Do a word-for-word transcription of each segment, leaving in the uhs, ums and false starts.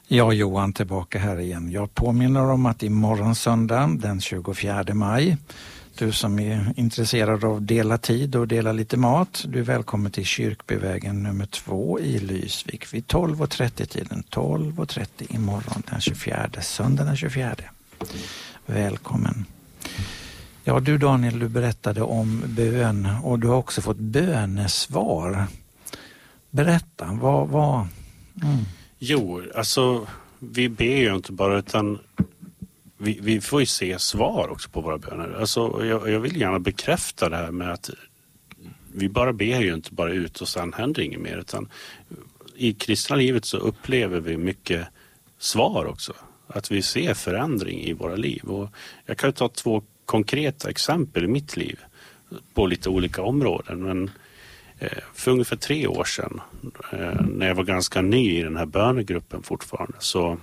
Ja, Johan tillbaka här igen. Jag påminner om att imorgon söndag den tjugofjärde maj, du som är intresserad av att dela tid och dela lite mat, du är välkommen till Kyrkbyvägen nummer två i Lysvik vid tolv och trettio tiden. tolv och trettio imorgon den tjugofjärde, söndag den tjugofjärde. Välkommen. Ja, du Daniel, du berättade om bön och du har också fått bönesvar. Berätta, vad... vad mm. Jo, alltså vi ber ju inte bara utan vi, vi får ju se svar också på våra böner. Alltså jag, jag vill gärna bekräfta det här med att vi bara ber ju inte bara ut och sen händer inget mer, utan i kristna livet så upplever vi mycket svar också. Att vi ser förändring i våra liv. Och jag kan ta två konkreta exempel i mitt liv på lite olika områden, men för ungefär tre år sedan, när jag var ganska ny i den här bönegruppen fortfarande, så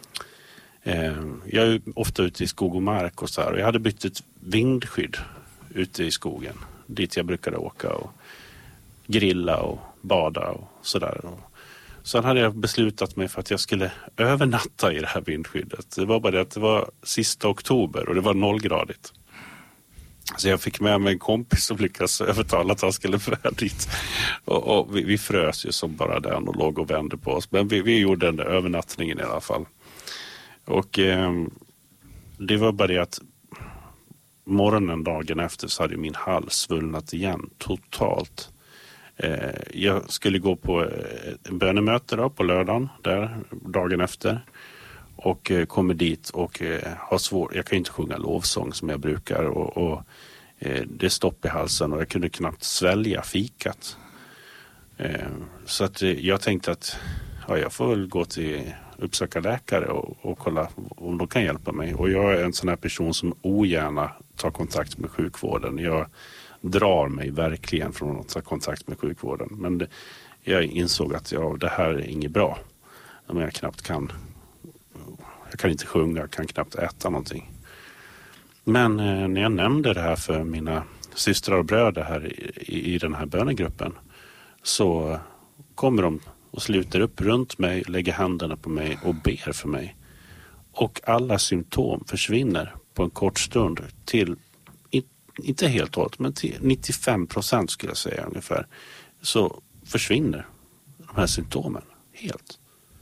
eh, jag är ofta ute i skog och mark och så här, och jag hade byggt ett vindskydd ute i skogen dit jag brukade åka och grilla och bada och sådär. Sen hade jag beslutat mig för att jag skulle övernatta i det här vindskyddet. Det var bara det att det var sista oktober och det var nollgradigt. Så jag fick med mig en kompis och lyckades övertala att han skulle föra dit. Och, och vi, vi frös ju som bara den och låg och vände på oss. Men vi, vi gjorde den där övernattningen i alla fall. Och eh, det var bara det att morgonen dagen efter så hade min hals svullnat igen totalt. Eh, jag skulle gå på en bönemöte då, på lördagen där, dagen efter. Och eh, kommer dit och eh, har svårt, jag kan inte sjunga lovsång som jag brukar och, och eh, det är stopp i halsen och jag kunde knappt svälja fikat. Eh, så att eh, jag tänkte att ja, jag får väl gå till uppsöka läkare och, och kolla om de kan hjälpa mig. Och jag är en sån här person som ogärna tar kontakt med sjukvården. Jag drar mig verkligen från att ta kontakt med sjukvården. Men det, jag insåg att ja, det här är inget bra. Men jag knappt kan Jag kan inte sjunga, jag kan knappt äta någonting. Men eh, när jag nämnde det här för mina systrar och bröder här i, i den här bönegruppen, så kommer de och sluter upp runt mig, lägger händerna på mig och ber för mig. Och alla symptom försvinner på en kort stund till, inte helt och hållet, men till nittiofem procent skulle jag säga ungefär, så försvinner de här symptomen helt.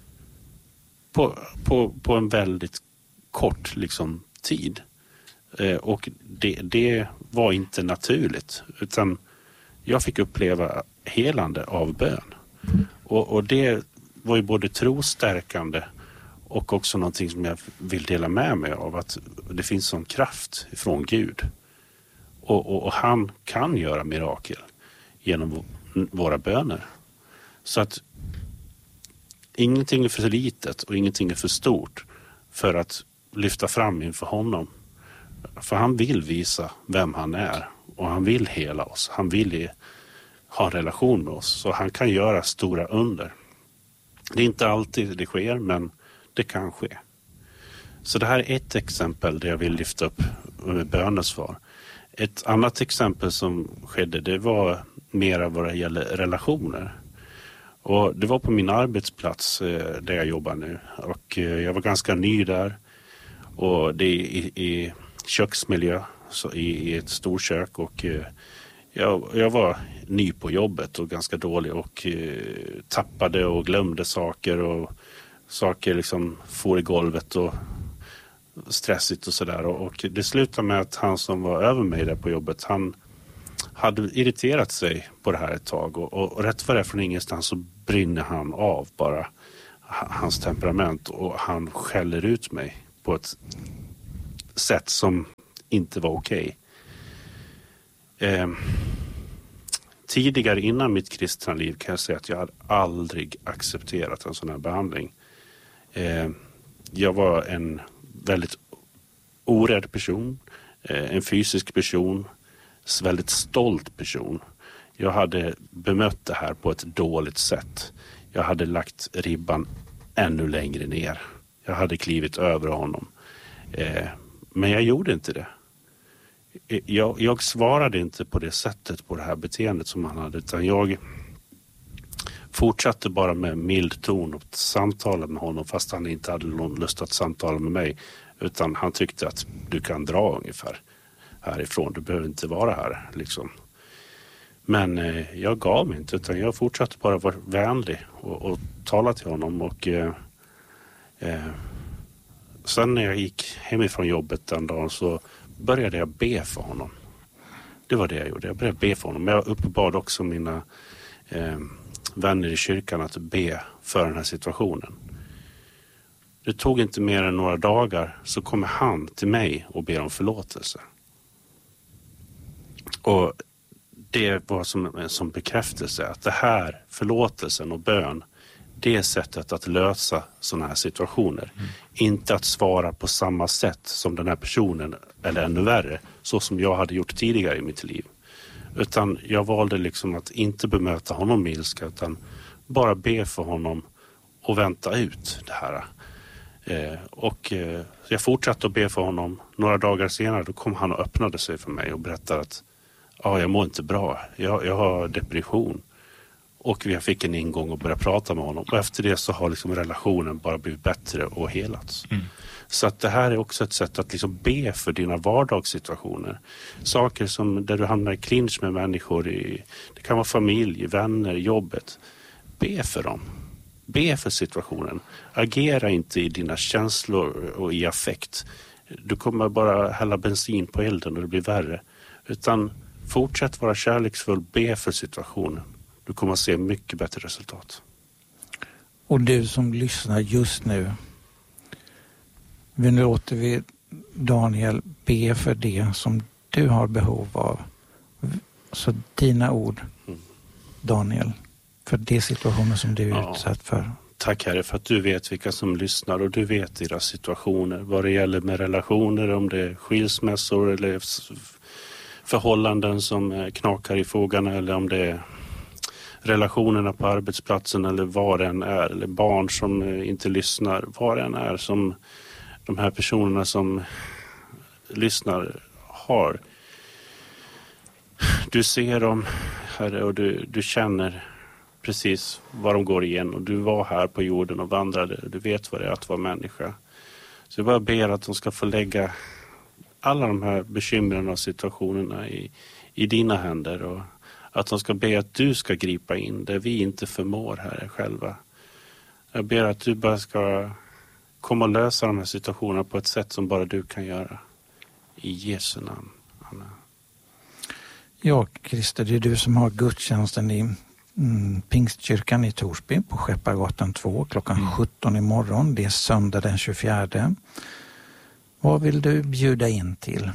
På, på, på en väldigt kort liksom, tid. Eh, och det, det var inte naturligt. Utan jag fick uppleva helande av bön. Och, och det var ju både trostärkande och också någonting som jag vill dela med mig av. Att det finns sån kraft från Gud. Och, och, och han kan göra mirakel genom våra böner. Så att ingenting är för litet och ingenting är för stort för att lyfta fram inför honom. För han vill visa vem han är och han vill hela oss. Han vill ha en relation med oss, så han kan göra stora under. Det är inte alltid det sker, men det kan ske. Så det här är ett exempel där jag vill lyfta upp bönesvar. Ett annat exempel som skedde, det var mera vad det gäller relationer. Och det var på min arbetsplats eh, där jag jobbar nu. Och eh, jag var ganska ny där. Och det är i, i köksmiljö, så i, i ett storkök. Och eh, jag, jag var ny på jobbet och ganska dålig. Och eh, tappade och glömde saker. Och saker liksom for i golvet och stressigt och sådär. Och, och det slutade med att han som var över mig där på jobbet, han hade irriterat sig på det här ett tag. Och, och, och rätt för det från ingenstans så brinner han av bara hans temperament. Och han skäller ut mig på ett sätt som inte var okej. Eh, tidigare innan mitt kristna liv kan jag säga att jag hade aldrig accepterat en sån här behandling. Eh, jag var en väldigt orädd person. Eh, en fysisk person. Väldigt stolt person. Jag hade bemött det här på ett dåligt sätt. Jag hade lagt ribban ännu längre ner. Jag hade klivit över honom. Eh, men jag gjorde inte det. Jag, jag svarade inte på det sättet på det här beteendet som han hade. Utan jag fortsatte bara med mild ton och samtala med honom fast han inte hade någon lust att samtala med mig. Utan han tyckte att du kan dra ungefär härifrån. Du behöver inte vara här liksom. Men eh, jag gav mig inte utan jag fortsatte bara vara vänlig och, och tala till honom. Och eh, eh, sen när jag gick hemifrån jobbet den dagen så började jag be för honom. Det var det jag gjorde. Jag började be för honom. Men jag uppbad också mina eh, vänner i kyrkan att be för den här situationen. Det tog inte mer än några dagar så kommer han till mig och ber om förlåtelse. Och det var som en som bekräftelse att det här, förlåtelsen och bön, det är sättet att lösa sådana här situationer. Mm. Inte att svara på samma sätt som den här personen, eller ännu värre, så som jag hade gjort tidigare i mitt liv. Utan jag valde liksom att inte bemöta honom med ilska, utan bara be för honom och vänta ut det här. Eh, och eh, jag fortsatte att be för honom. Några dagar senare då kom han och öppnade sig för mig och berättade att ja, jag mår inte bra. Jag, jag har depression. Och vi fick en ingång och började prata med honom. Och efter det så har liksom relationen bara blivit bättre och helats. Mm. Så att det här är också ett sätt att liksom be för dina vardagssituationer. Saker som där du hamnar i clinch med människor. I, det kan vara familj, vänner, jobbet. Be för dem. Be för situationen. Agera inte i dina känslor och i affekt. Du kommer bara hälla bensin på elden och det blir värre. Utan fortsätt vara kärleksfull. Be för situationen. Du kommer att se mycket bättre resultat. Och du som lyssnar just nu. Vi låter vi Daniel be för det som du har behov av. Så dina ord, mm. Daniel, för de situationer som du är ja. utsatt för. Tack Herre för att du vet vilka som lyssnar och du vet deras situationer. Vad det gäller med relationer, om det är skilsmässor eller förhållanden som knakar i fogarna eller om det är relationerna på arbetsplatsen eller vad det än är. Eller barn som inte lyssnar, vad det än är som de här personerna som lyssnar har. Du ser dem, Herre, och du, du känner precis vad de går igen. Och du var här på jorden och vandrade. Du vet vad det är att vara människa. Så jag bara ber att de ska få lägga alla de här bekymren och situationerna i, i dina händer. Och att de ska be att du ska gripa in där vi inte förmår här själva. Jag ber att du bara ska komma och lösa de här situationerna på ett sätt som bara du kan göra. I Jesu namn. Amen. Ja, Christer, det är du som har gudstjänsten i mm, Pingstkyrkan i Torsby på Skeppargatan två klockan mm. sjutton imorgon. Det är söndag den tjugofjärde. Vad vill du bjuda in till?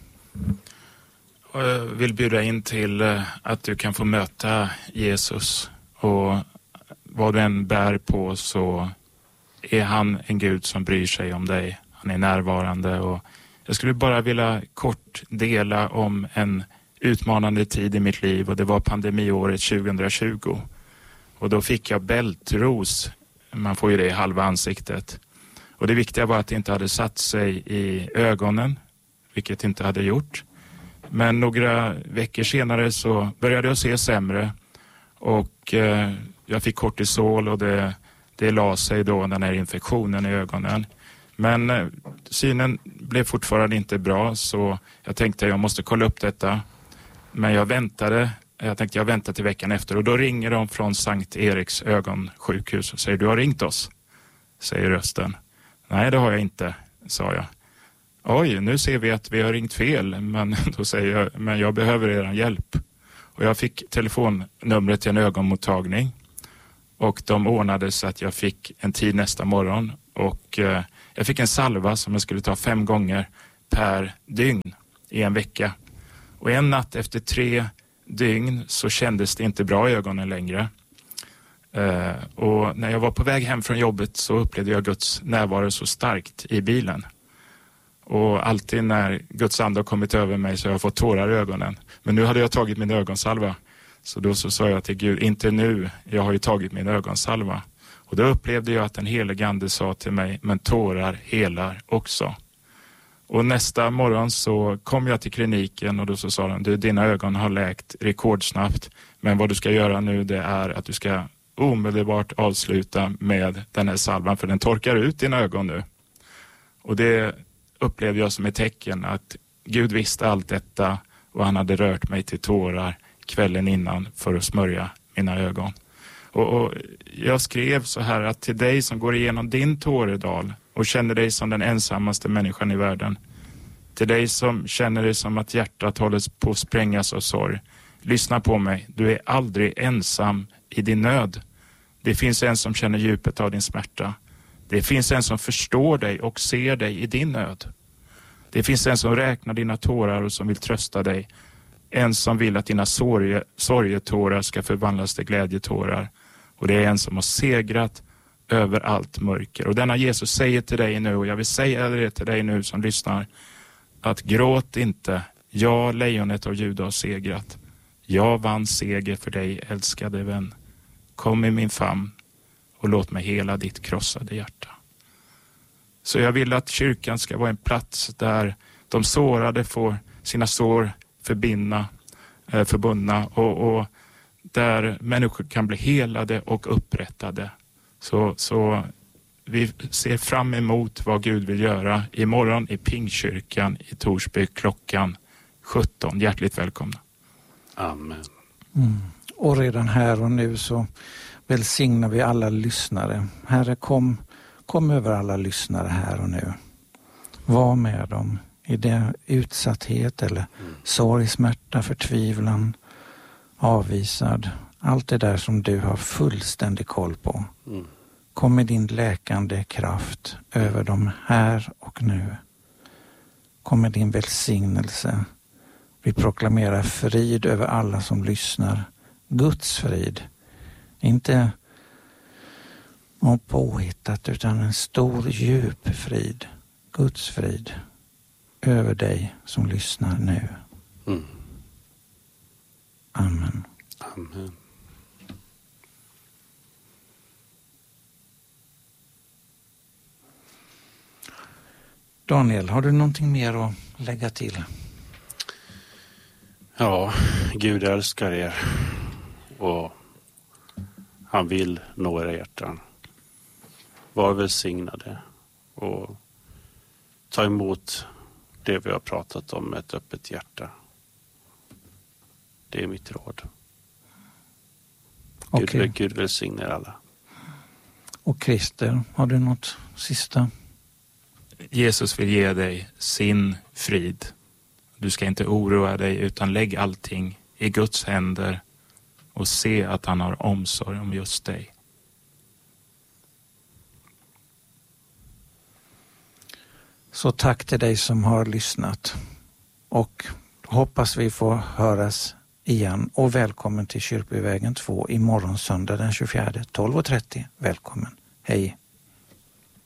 Jag vill bjuda in till att du kan få möta Jesus. Och vad du än bär på så är han en Gud som bryr sig om dig. Han är närvarande. Och jag skulle bara vilja kort dela om en utmanande tid i mitt liv. Och det var pandemiåret tjugohundratjugo. Och då fick jag bältros. Man får ju det i halva ansiktet. Och det viktiga var att det inte hade satt sig i ögonen. Vilket inte hade gjort. Men några veckor senare så började jag se sämre. Och eh, jag fick kortisol och det, det la sig då den här infektionen i ögonen. Men eh, synen blev fortfarande inte bra så jag tänkte jag måste kolla upp detta. Men jag väntade, jag tänkte jag väntar till veckan efter och då ringer de från Sankt Eriks ögonsjukhus och säger du har ringt oss, säger rösten. Nej det har jag inte, sa jag. Oj, nu ser vi att vi har ringt fel, men då säger jag, men jag behöver er hjälp. Och jag fick telefonnumret till en ögonmottagning och de ordnade så att jag fick en tid nästa morgon och eh, jag fick en salva som jag skulle ta fem gånger per dygn i en vecka. Och en natt efter tre dygn så kändes det inte bra i ögonen längre. Eh, och när jag var på väg hem från jobbet så upplevde jag Guds närvaro så starkt i bilen. Och alltid när Guds ande har kommit över mig så har jag fått tårar i ögonen. Men nu hade jag tagit min ögonsalva. Så då så sa jag till Gud, inte nu, jag har ju tagit min ögonsalva. Och då upplevde jag att den helige ande sa till mig, men tårar helar också. Och nästa morgon så kom jag till kliniken och då så sa de, du, dina ögon har läkt rekordsnabbt. Men vad du ska göra nu det är att du ska omedelbart avsluta med den här salvan, för den torkar ut dina ögon nu. Och det upplevde jag som ett tecken att Gud visste allt detta och han hade rört mig till tårar kvällen innan för att smörja mina ögon. Och, och jag skrev så här att till dig som går igenom din tåredal och känner dig som den ensammaste människan i världen, till dig som känner dig som att hjärtat håller på att sprängas av sorg, lyssna på mig, du är aldrig ensam i din nöd. Det finns en som känner djupet av din smärta. Det finns en som förstår dig och ser dig i din nöd. Det finns en som räknar dina tårar och som vill trösta dig. En som vill att dina sorge, sorgetårar ska förvandlas till glädjetårar. Och det är en som har segrat över allt mörker. Och denna Jesus säger till dig nu, och jag vill säga det till dig nu som lyssnar, att gråt inte. Jag, lejonet av Juda, har segrat. Jag vann seger för dig, älskade vän. Kom i min famn och låt mig hela ditt krossade hjärta. Så jag vill att kyrkan ska vara en plats där de sårade får sina sår förbinda, eh, förbundna och, och där människor kan bli helade och upprättade. Så, så vi ser fram emot vad Gud vill göra imorgon i Pingkyrkan i Torsby klockan sjutton. Hjärtligt välkomna. Amen. Mm. Och redan här och nu så välsignar vi alla lyssnare. Herre, kom, kom över alla lyssnare här och nu. Var med dem i det utsatthet eller mm. sorg, smärta, förtvivlan, avvisad. Allt det där som du har fullständig koll på. Mm. Kom med din läkande kraft över dem här och nu. Kom med din välsignelse. Vi proklamerar frid över alla som lyssnar. Guds frid. Inte påhittat utan en stor djup frid. Guds frid över dig som lyssnar nu. Mm. Amen. Amen. Daniel, har du någonting mer att lägga till? Ja, Gud älskar er och han vill nå era hjärtan. Var välsignade och ta emot det vi har pratat om med ett öppet hjärta. Det är mitt råd. Gud, okay. Gud välsignar alla. Och Christer, har du något sista? Jesus vill ge dig sin frid. Du ska inte oroa dig utan lägg allting i Guds händer och se att han har omsorg om just dig. Så tack till dig som har lyssnat och hoppas vi får höras igen och välkommen till Kyrkbyvägen två imorgon söndag den tjugofjärde tolv och trettio. Välkommen. Hej!